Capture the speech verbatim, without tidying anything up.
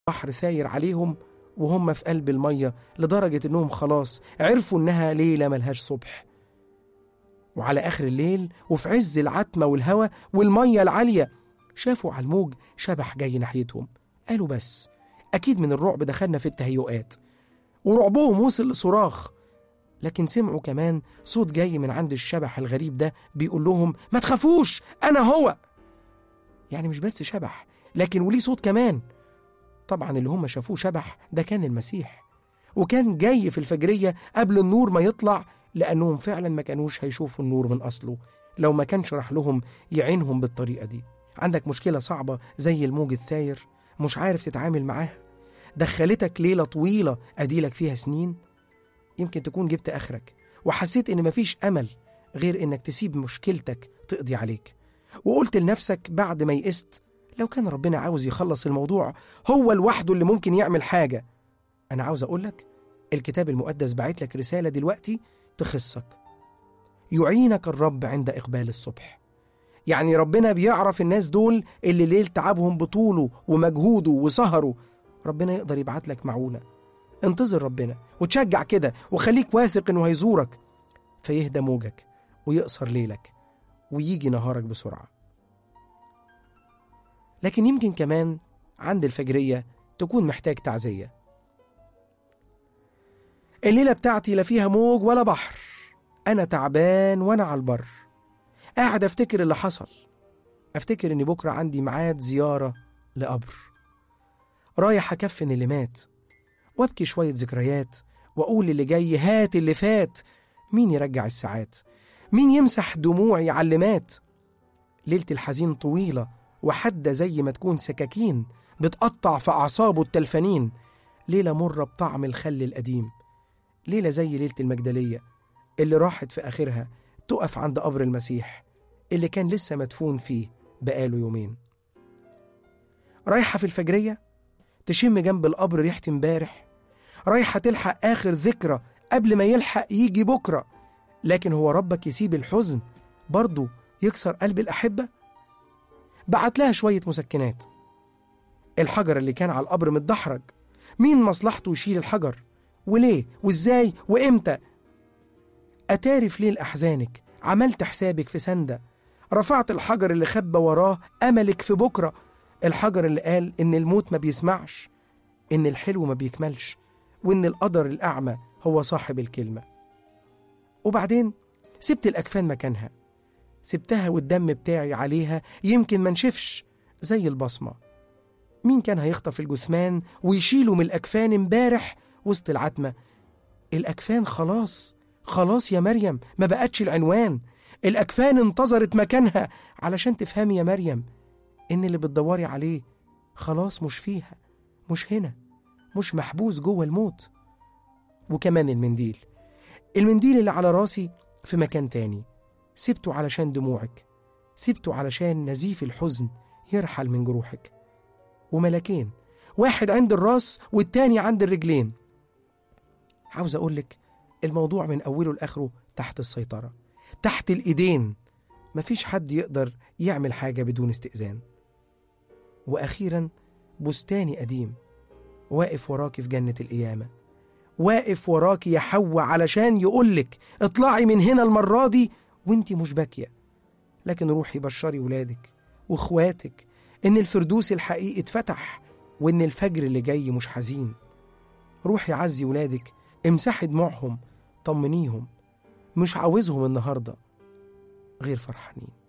بحر ثاير عليهم وهم في قلب المية، لدرجة إنهم خلاص عرفوا إنها ليلة ملهاش صبح. وعلى آخر الليل وفي عز العتمة والهوى والمية العالية شافوا على الموج شبح جاي ناحيتهم. قالوا بس أكيد من الرعب دخلنا في التهيؤات، ورعبهم وصل لصراخ. لكن سمعوا كمان صوت جاي من عند الشبح الغريب ده بيقول لهم ما تخافوش أنا هو. يعني مش بس شبح، لكن وليه صوت كمان. طبعا اللي هم شافوه شبح ده كان المسيح، وكان جاي في الفجرية قبل النور ما يطلع، لأنهم فعلا ما كانوش هيشوفوا النور من أصله لو ما كانش راح لهم يعينهم بالطريقة دي. عندك مشكلة صعبة زي الموج الثاير مش عارف تتعامل معاها، دخلتك ليلة طويلة أديلك فيها سنين، يمكن تكون جبت آخرك وحسيت إن مفيش أمل غير إنك تسيب مشكلتك تقضي عليك، وقلت لنفسك بعد ما يئست لو كان ربنا عاوز يخلص الموضوع هو لوحده اللي ممكن يعمل حاجة. أنا عاوز أقولك الكتاب المقدس بعت لك رسالة دلوقتي تخصك. يعينك الرب عند إقبال الصبح. يعني ربنا بيعرف الناس دول اللي ليل تعبهم بطوله ومجهوده وسهره، ربنا يقدر يبعت لك معونة. انتظر ربنا وتشجع كده وخليك واثق إنه هيزورك، فيهدى موجك ويقصر ليلك ويجي نهارك بسرعة. لكن يمكن كمان عند الفجرية تكون محتاج تعزية. الليلة بتاعتي لا فيها موج ولا بحر، أنا تعبان وأنا على البر، قاعد أفتكر اللي حصل، أفتكر إني بكرة عندي ميعاد زيارة لقبر، رايح أكفن اللي مات وأبكي شوية ذكريات وأقول اللي جاي هات اللي فات. مين يرجع الساعات؟ مين يمسح دموعي على اللي مات؟ ليلة الحزين طويلة وحدة زي ما تكون سكاكين بتقطع في أعصابه التلفانين، ليلة مرة بطعم الخل القديم، ليلة زي ليلة المجدلية اللي راحت في آخرها تقف عند قبر المسيح اللي كان لسه مدفون فيه بقاله يومين. رايحة في الفجرية تشم جنب القبر ريحة امبارح، رايحة تلحق آخر ذكرى قبل ما يلحق يجي بكرة، لكن هو ربك يسيب الحزن برضو يكسر قلب الأحبة؟ بعت لها شوية مسكنات. الحجر اللي كان على القبر متدحرج، مين مصلحته يشيل الحجر؟ وليه وإزاي وإمتى؟ أتاري في ليل أحزانك عملت حسابك في سندة، رفعت الحجر اللي خبى وراه أملك في بكرة، الحجر اللي قال إن الموت ما بيسمعش، إن الحلو ما بيكملش، وإن القدر الأعمى هو صاحب الكلمة. وبعدين سبت الأكفان مكانها، سبتها والدم بتاعي عليها يمكن ما نشفش زي البصمة. مين كان هيخطف الجثمان ويشيله من الأكفان امبارح وسط العتمة؟ الأكفان خلاص خلاص يا مريم ما بقتش العنوان، الأكفان انتظرت مكانها علشان تفهمي يا مريم إن اللي بتدوري عليه خلاص مش فيها، مش هنا، مش محبوس جوه الموت. وكمان المنديل المنديل اللي على راسي في مكان تاني، سبته علشان دموعك، سبته علشان نزيف الحزن يرحل من جروحك. وملكين، واحد عند الراس والتاني عند الرجلين. عاوز أقولك الموضوع من أوله لآخره تحت السيطرة، تحت الإيدين، مفيش حد يقدر يعمل حاجة بدون استئذان. وأخيرا بستاني قديم واقف وراكي في جنة القيامة، واقف وراكي يا حواء علشان يقولك اطلعي من هنا المرة دي وانتي مش باكية، لكن روحي بشري ولادك واخواتك ان الفردوس الحقيقي اتفتح وان الفجر اللي جاي مش حزين. روحي عزي ولادك، امسحي دموعهم، طمنيهم، مش عاوزهم النهاردة غير فرحانين.